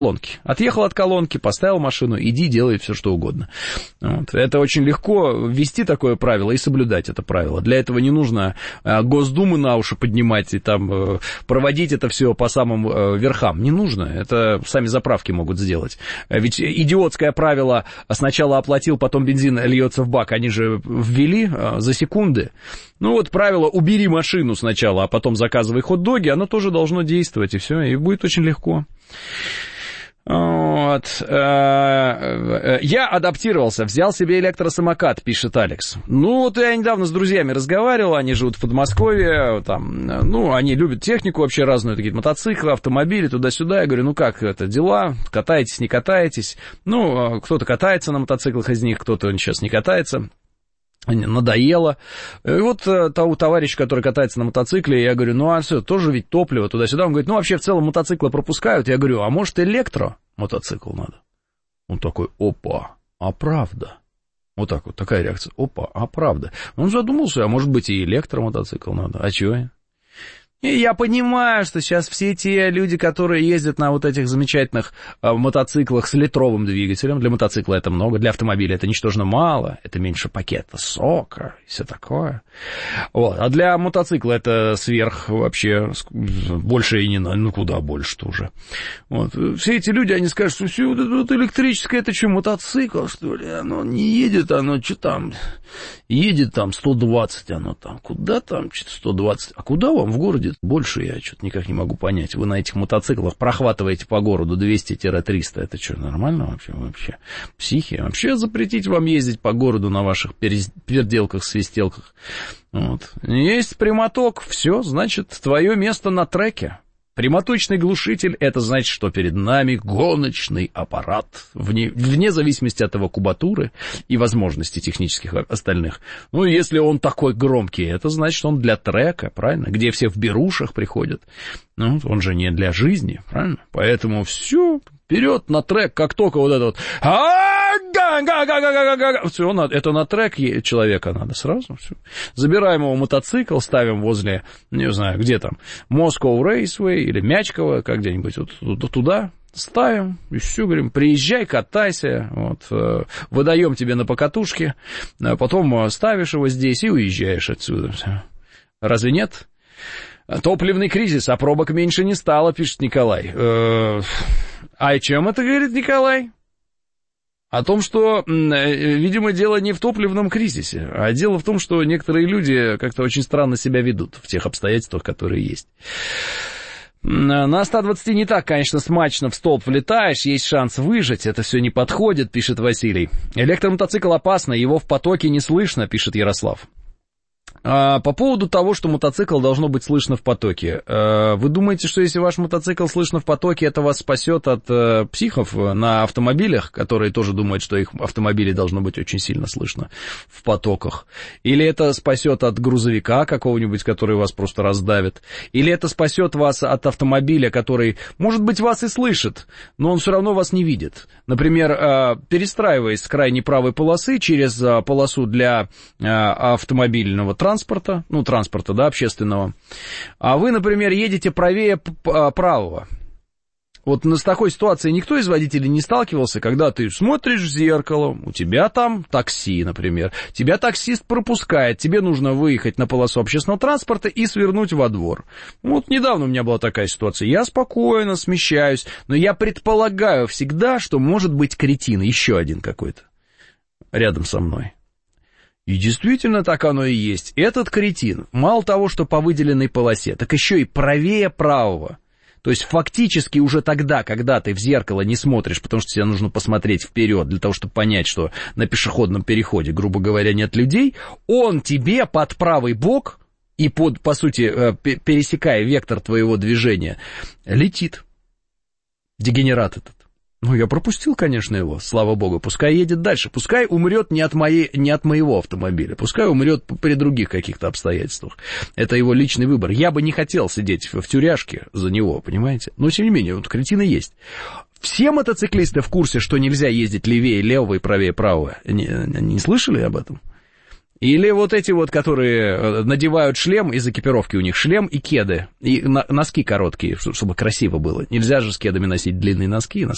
колонки. Отъехал от колонки, поставил машину, иди, делай все, что угодно. Вот. Это очень легко ввести такое правило и соблюдать это правило. Для этого не нужно Госдумы на уши поднимать и там проводить это все по самым верхам. Не нужно. Это сами заправки могут сделать. Ведь идиотское правило сначала оплатил, потом бензин льется в бак, они же ввели за секунды. Ну вот правило «убери машину сначала, а потом заказывай хот-доги», оно тоже должно действовать, и все, и будет очень легко. Вот. Я адаптировался, взял себе электросамокат, пишет Алекс. Ну, вот я недавно с друзьями разговаривал, они живут в Подмосковье, там, ну, они любят технику вообще разную, такие мотоциклы, автомобили, туда-сюда. Я говорю, ну, как это, дела? Катаетесь, не катаетесь? Ну, кто-то катается на мотоциклах из них, кто-то сейчас не катается. Надоело. И вот того товарища, который катается на мотоцикле, я говорю, ну а все, тоже ведь топливо туда-сюда. Он говорит, ну вообще в целом мотоциклы пропускают. Я говорю, а может электромотоцикл надо? Он такой, опа, а правда? Вот так вот, такая реакция, опа, а правда? Он задумался, а может быть и электромотоцикл надо, а чего? И я понимаю, что сейчас все те люди, которые ездят на вот этих замечательных мотоциклах с литровым двигателем, для мотоцикла это много, для автомобиля это ничтожно мало, это меньше пакета сока и все такое. Вот. А для мотоцикла это сверх вообще, больше и не надо, ну куда больше-то уже. Вот. Все эти люди, они скажут, что все вот электрическое, это что, мотоцикл, что ли? Оно не едет, оно что там, едет там 120, оно там, куда там, что-то 120, а куда вам в городе? Больше я что-то никак не могу понять. Вы на этих мотоциклах прохватываете по городу 200-300. Это что, нормально вообще? Вообще психи? Вообще запретить вам ездить по городу на ваших переделках, свистелках. Вот. Есть прямоток, все, значит, твое место на треке. Прямоточный глушитель — это значит, что перед нами гоночный аппарат, вне зависимости от его кубатуры и возможностей технических остальных. Ну, если он такой громкий, это значит, он для трека, правильно? Где все в берушах приходят. Ну, он же не для жизни, правильно? Поэтому все, вперед на трек, как только вот это вот... Все, это на трек человека надо сразу. Все. Забираем его мотоцикл, ставим возле, не знаю, где там, Moscow Raceway или Мячково, как где-нибудь вот туда. Ставим, и все, говорим, приезжай, катайся, вот, выдаем тебе на покатушке, потом ставишь его здесь и уезжаешь отсюда. Разве нет? Топливный кризис, а пробок меньше не стало, пишет Николай. А о чем это говорит Николай? О том, что, видимо, дело не в топливном кризисе, а дело в том, что некоторые люди как-то очень странно себя ведут в тех обстоятельствах, которые есть. На 120 не так, конечно, смачно в столб влетаешь, есть шанс выжить, это все не подходит, пишет Василий. Электромотоцикл опасно, его в потоке не слышно, пишет Ярослав. По поводу того, что мотоцикл должно быть слышно в потоке. Вы думаете, что если ваш мотоцикл слышно в потоке, это вас спасет от психов на автомобилях, которые тоже думают, что их автомобили должно быть очень сильно слышно в потоках? Или это спасет от грузовика какого-нибудь, который вас просто раздавит? Или это спасет вас от автомобиля, который, может быть, вас и слышит, но он все равно вас не видит? Например, перестраиваясь с крайней правой полосы через полосу для автомобильного транспорта, да, общественного, а вы, например, едете правее правого. Вот с такой ситуацией никто из водителей не сталкивался, когда ты смотришь в зеркало, у тебя там такси, например, тебя таксист пропускает, тебе нужно выехать на полосу общественного транспорта и свернуть во двор. Вот недавно у меня была такая ситуация, я спокойно смещаюсь, но я предполагаю всегда, что может быть кретин, еще один какой-то, рядом со мной. И действительно так оно и есть. Этот кретин, мало того, что по выделенной полосе, так еще и правее правого. То есть фактически уже тогда, когда ты в зеркало не смотришь, потому что тебе нужно посмотреть вперед для того, чтобы понять, что на пешеходном переходе, грубо говоря, нет людей, он тебе под правый бок и по сути, пересекая вектор твоего движения, летит. Дегенерат этот. Ну, я пропустил, конечно, его, слава богу, пускай едет дальше, пускай умрет не от моего автомобиля, пускай умрет при других каких-то обстоятельствах. Это его личный выбор. Я бы не хотел сидеть в тюряшке за него, понимаете? Но, тем не менее, вот кретины есть. Все мотоциклисты в курсе, что нельзя ездить левее левого и правее правого. Не слышали об этом? Или вот эти вот, которые надевают шлем, из экипировки у них шлем и кеды, и носки короткие, чтобы красиво было. Нельзя же с кедами носить длинные носки